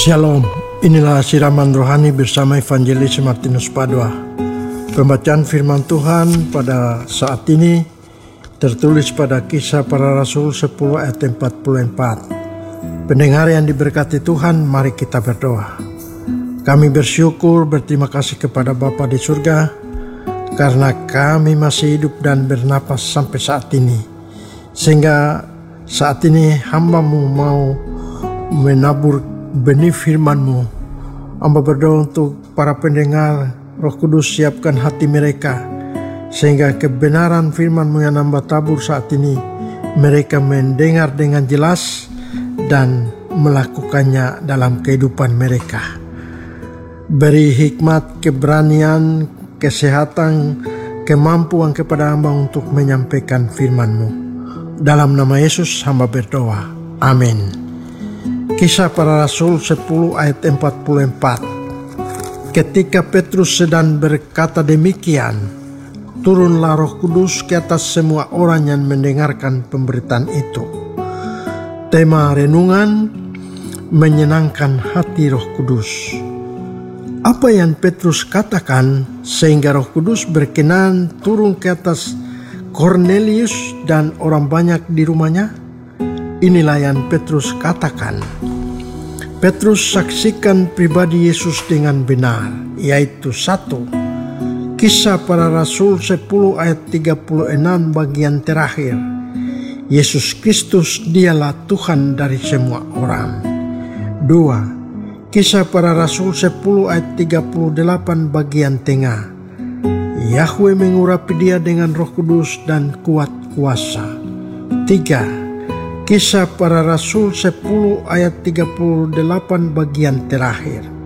Shalom, inilah siraman rohani bersama Evangelis Martinus Padua. Pembacaan firman Tuhan pada saat ini tertulis pada Kisah Para Rasul 10 ayat 44. Pendengar yang diberkati Tuhan, mari kita berdoa. Kami bersyukur, berterima kasih kepada Bapa di surga karena kami masih hidup dan bernapas sampai saat ini. Sehingga saat ini hamba-Mu mau menabur benih firman-Mu. Hamba berdoa untuk para pendengar, Roh Kudus siapkan hati mereka, sehingga kebenaran firman-Mu yang hamba tabur saat ini, mereka mendengar dengan jelas dan melakukannya dalam kehidupan mereka. Beri hikmat, keberanian, kesehatan, kemampuan kepada hamba untuk menyampaikan firman-Mu. Dalam nama Yesus hamba berdoa. Amin. Kisah Para Rasul 10 ayat 44. Ketika Petrus sedang berkata demikian, turunlah Roh Kudus ke atas semua orang yang mendengarkan pemberitaan itu. Tema renungan, menyenangkan hati Roh Kudus. Apa yang Petrus katakan sehingga Roh Kudus berkenan turun ke atas Kornelius dan orang banyak di rumahnya? Inilah yang Petrus katakan. Petrus saksikan pribadi Yesus dengan benar, yaitu 1. Kisah Para Rasul 10 ayat 36 bagian terakhir. Yesus Kristus dialah Tuhan dari semua orang. 2. Kisah Para Rasul 10 ayat 38 bagian tengah. Yahweh mengurapi dia dengan Roh Kudus dan kuat kuasa. 3. Kisah Para Rasul 10 ayat 38 bagian terakhir.